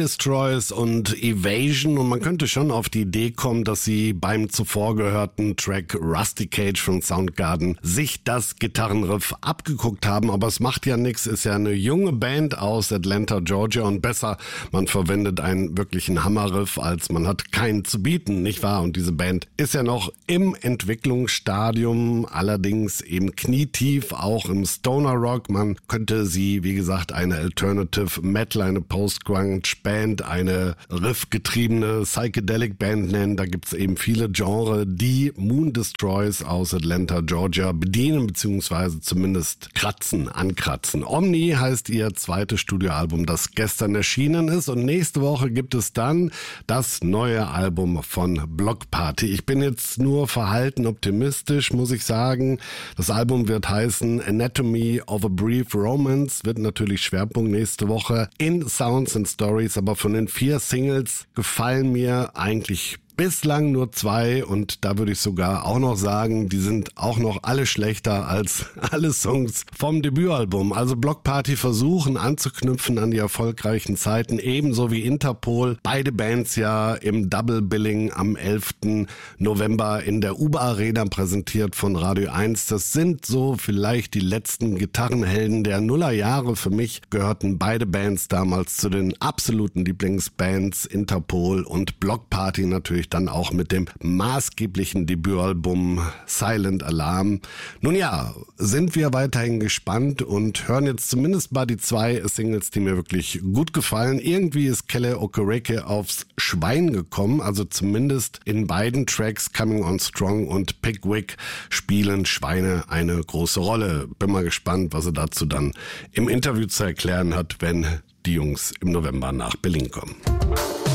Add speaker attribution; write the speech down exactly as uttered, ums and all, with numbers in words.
Speaker 1: Destroys und Evasion, und man könnte schon auf die Idee kommen, dass sie beim zuvor gehörten Track Rusty Cage von Soundgarden sich das Gitarrenriff abgeguckt haben, aber es macht ja nichts, ist ja eine junge Band aus Atlanta, Georgia, und besser, man verwendet einen wirklichen Hammerriff, als man hat keinen zu bieten, nicht wahr? Und diese Band ist ja noch im Entwicklungsstadium, allerdings eben knietief, auch im Stoner Rock. Man könnte sie, wie gesagt, eine Alternative Metal, eine Post-Grunge-Band, eine riffgetriebene Psychedelic-Band nennen. Da gibt's eben viele Genres, die Moon Destroys aus Atlanta, Georgia bedienen, beziehungsweise zumindest kratzen, ankratzen. Omni heißt ihr zweites Studioalbum, das gestern erschienen ist, und nächste Woche gibt es dann das neue Album von Bloc Party. Ich bin jetzt nur verhalten optimistisch, muss ich sagen. Das Album wird heißen Anatomy of a Brief Romance, wird natürlich Schwerpunkt nächste Woche in Sounds and Stories, aber von den vier Singles gefallen mir eigentlich bislang nur zwei, und da würde ich sogar auch noch sagen, die sind auch noch alle schlechter als alle Songs vom Debütalbum. Also Bloc Party versuchen anzuknüpfen an die erfolgreichen Zeiten, ebenso wie Interpol. Beide Bands ja im Double Billing am elften November in der U B A Arena präsentiert von Radio eins. Das sind so vielleicht die letzten Gitarrenhelden der Nullerjahre. Für mich gehörten beide Bands damals zu den absoluten Lieblingsbands, Interpol und Bloc Party natürlich dann auch mit dem maßgeblichen Debütalbum Silent Alarm. Nun ja, sind wir weiterhin gespannt und hören jetzt zumindest mal die zwei Singles, die mir wirklich gut gefallen. Irgendwie ist Kele Okereke aufs Schwein gekommen, also zumindest in beiden Tracks Coming On Strong und Pickwick spielen Schweine eine große Rolle. Bin mal gespannt, was er dazu dann im Interview zu erklären hat, wenn die Jungs im November nach Berlin kommen.